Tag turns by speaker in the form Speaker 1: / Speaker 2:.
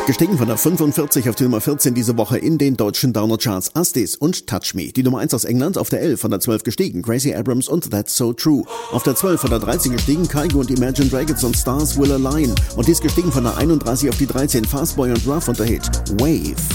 Speaker 1: Gestiegen von der 45 auf die Nummer 14 diese Woche in den deutschen Downer-Charts. Astis und Touch Me. Die Nummer 1 aus England auf der 11 von der 12 gestiegen. Gracie Abrams und That's So True. Auf der 12 von der 13 gestiegen. Kygo und Imagine Dragons und Stars Will Align. Und dies gestiegen von der 31 auf die 13. Fastboy und Rough und der Hit Wave.